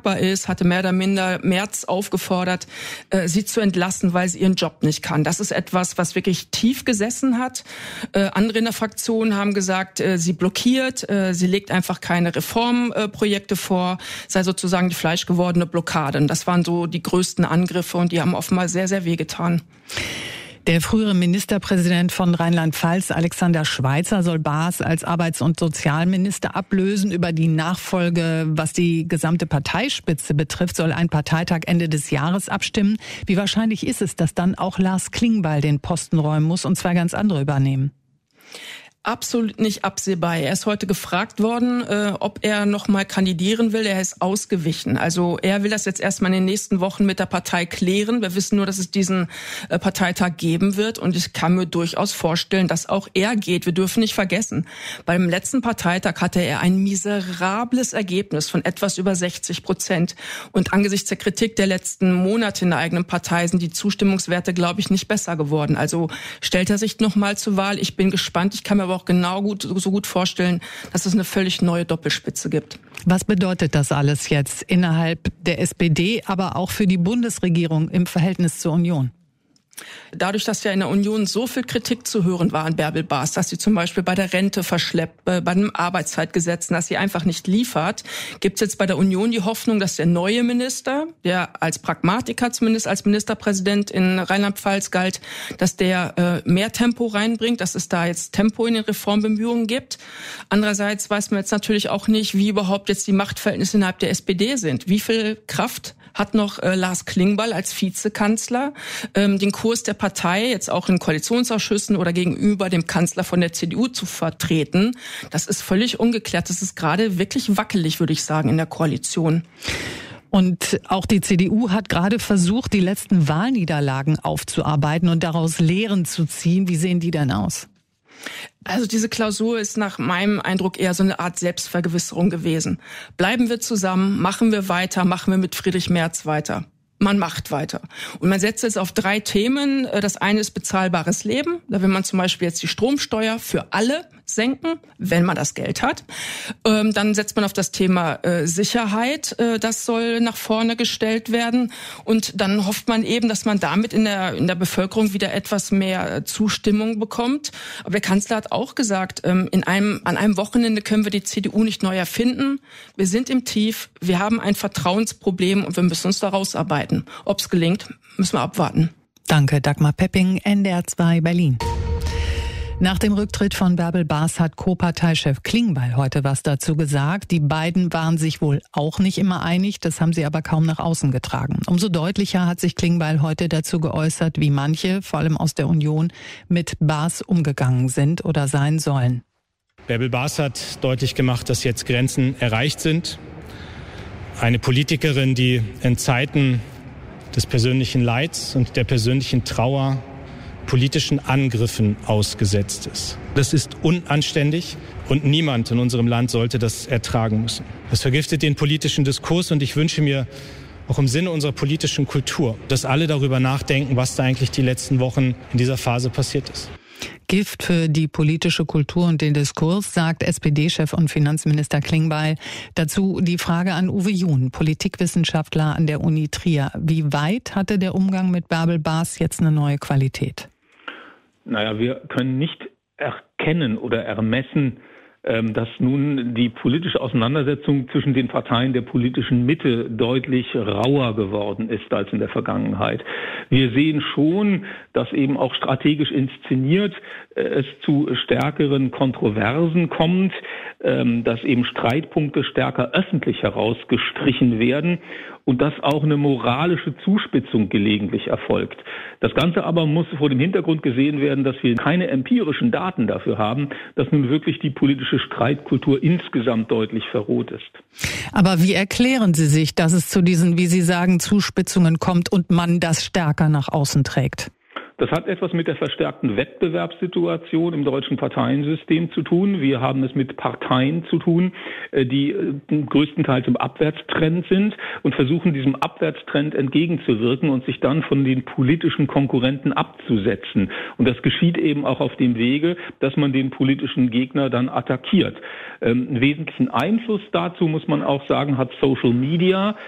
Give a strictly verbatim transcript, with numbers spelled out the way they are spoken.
tragbar ist, hatte mehr oder minder Merz aufgefordert, äh, sie zu entlassen, weil sie ihren Job nicht kann. Das ist etwas, was wirklich tief gesessen hat. Äh, andere in der Fraktion haben gesagt, äh, sie blockiert, äh, sie legt einfach keine Reformprojekte äh, vor, sei sozusagen die fleischgewordene Blockade. Und das waren so die größten Angriffe und die haben offenbar sehr, sehr wehgetan. Der frühere Ministerpräsident von Rheinland-Pfalz, Alexander Schweitzer, soll Baas als Arbeits- und Sozialminister ablösen. Über die Nachfolge, was die gesamte Parteispitze betrifft, soll ein Parteitag Ende des Jahres abstimmen. Wie wahrscheinlich ist es, dass dann auch Lars Klingbeil den Posten räumen muss und zwei ganz andere übernehmen? Absolut nicht absehbar. Er ist heute gefragt worden, äh, ob er noch mal kandidieren will. Er ist ausgewichen. Also er will das jetzt erstmal in den nächsten Wochen mit der Partei klären. Wir wissen nur, dass es diesen äh, Parteitag geben wird. Und ich kann mir durchaus vorstellen, dass auch er geht. Wir dürfen nicht vergessen, beim letzten Parteitag hatte er ein miserables Ergebnis von etwas über sechzig Prozent. Und angesichts der Kritik der letzten Monate in der eigenen Partei sind die Zustimmungswerte, glaube ich, nicht besser geworden. Also stellt er sich noch mal zur Wahl. Ich bin gespannt. Ich kann mir aber auch genau gut, so gut vorstellen, dass es eine völlig neue Doppelspitze gibt. Was bedeutet das alles jetzt innerhalb der S P D, aber auch für die Bundesregierung im Verhältnis zur Union? Dadurch, dass ja in der Union so viel Kritik zu hören war an Bärbel Baas, dass sie zum Beispiel bei der Rente verschleppt, bei den Arbeitszeitgesetzen, dass sie einfach nicht liefert, gibt es jetzt bei der Union die Hoffnung, dass der neue Minister, der als Pragmatiker zumindest als Ministerpräsident in Rheinland-Pfalz galt, dass der äh, mehr Tempo reinbringt, dass es da jetzt Tempo in den Reformbemühungen gibt. Andererseits weiß man jetzt natürlich auch nicht, wie überhaupt jetzt die Machtverhältnisse innerhalb der S P D sind. Wie viel Kraft hat noch äh, Lars Klingbeil als Vizekanzler, ähm, den Kurs der Partei jetzt auch in Koalitionsausschüssen oder gegenüber dem Kanzler von der C D U zu vertreten. Das ist völlig ungeklärt. Das ist gerade wirklich wackelig, würde ich sagen, in der Koalition. Und auch die C D U hat gerade versucht, die letzten Wahlniederlagen aufzuarbeiten und daraus Lehren zu ziehen. Wie sehen die denn aus? Also diese Klausur ist nach meinem Eindruck eher so eine Art Selbstvergewisserung gewesen. Bleiben wir zusammen, machen wir weiter, machen wir mit Friedrich Merz weiter. Man macht weiter. Und man setzt jetzt auf drei Themen. Das eine ist bezahlbares Leben. Da will man zum Beispiel jetzt die Stromsteuer für alle senken, wenn man das Geld hat. Dann setzt man auf das Thema Sicherheit. Das soll nach vorne gestellt werden. Und dann hofft man eben, dass man damit in der, in der Bevölkerung wieder etwas mehr Zustimmung bekommt. Aber der Kanzler hat auch gesagt, in einem, an einem Wochenende können wir die C D U nicht neu erfinden. Wir sind im Tief. Wir haben ein Vertrauensproblem und wir müssen uns da rausarbeiten. Ob es gelingt, müssen wir abwarten. Danke, Dagmar Pepping, N D R zwei Berlin. Nach dem Rücktritt von Bärbel Baas hat Co-Parteichef Klingbeil heute was dazu gesagt. Die beiden waren sich wohl auch nicht immer einig, das haben sie aber kaum nach außen getragen. Umso deutlicher hat sich Klingbeil heute dazu geäußert, wie manche, vor allem aus der Union, mit Baas umgegangen sind oder sein sollen. Bärbel Baas hat deutlich gemacht, dass jetzt Grenzen erreicht sind. Eine Politikerin, die in Zeiten des persönlichen Leids und der persönlichen Trauer politischen Angriffen ausgesetzt ist. Das ist unanständig und niemand in unserem Land sollte das ertragen müssen. Das vergiftet den politischen Diskurs und ich wünsche mir auch im Sinne unserer politischen Kultur, dass alle darüber nachdenken, was da eigentlich die letzten Wochen in dieser Phase passiert ist. Gift für die politische Kultur und den Diskurs, sagt S P D-Chef und Finanzminister Klingbeil. Dazu die Frage an Uwe Jun, Politikwissenschaftler an der Uni Trier. Wie weit hatte der Umgang mit Bärbel Baas jetzt eine neue Qualität? Naja, wir können nicht erkennen oder ermessen, dass nun die politische Auseinandersetzung zwischen den Parteien der politischen Mitte deutlich rauer geworden ist als in der Vergangenheit. Wir sehen schon, dass eben auch strategisch inszeniert es zu stärkeren Kontroversen kommt, dass eben Streitpunkte stärker öffentlich herausgestrichen werden und dass auch eine moralische Zuspitzung gelegentlich erfolgt. Das Ganze aber muss vor dem Hintergrund gesehen werden, dass wir keine empirischen Daten dafür haben, dass nun wirklich die politische Streitkultur insgesamt deutlich verroht ist. Aber wie erklären Sie sich, dass es zu diesen, wie Sie sagen, Zuspitzungen kommt und man das stärker nach außen trägt? Das hat etwas mit der verstärkten Wettbewerbssituation im deutschen Parteiensystem zu tun. Wir haben es mit Parteien zu tun, die größtenteils im Abwärtstrend sind und versuchen, diesem Abwärtstrend entgegenzuwirken und sich dann von den politischen Konkurrenten abzusetzen. Und das geschieht eben auch auf dem Wege, dass man den politischen Gegner dann attackiert. Einen wesentlichen Einfluss dazu, muss man auch sagen, hat Social Media.